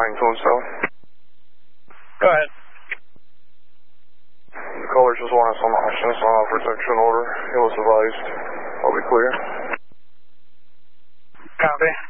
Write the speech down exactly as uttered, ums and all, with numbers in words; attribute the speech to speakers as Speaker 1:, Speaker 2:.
Speaker 1: nine two one seven.
Speaker 2: Go ahead.
Speaker 1: The caller just wanted some options on a protection order. He was advised. I'll be clear.
Speaker 2: Copy.